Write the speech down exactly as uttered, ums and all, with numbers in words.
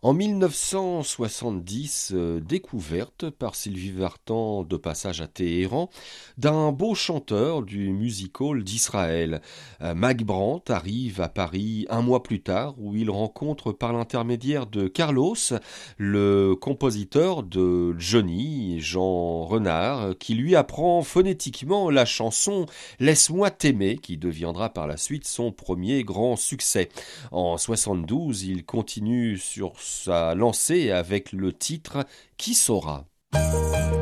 En mille neuf cent soixante-dix, euh, découverte par Sylvie Vartan de passage à Téhéran d'un beau chanteur du music hall d'Israël. Euh, Mac Brandt arrive à Paris un mois plus tard où il rencontre par l'intermédiaire de Carlos, le compositeur de Johnny, Jean Renard, qui lui apprend phonétiquement la chanson Laisse-moi t'aimer qui deviendra par la suite son premier grand succès. En soixante-douze, il continue sur sa lancée avec le titre Qui saura.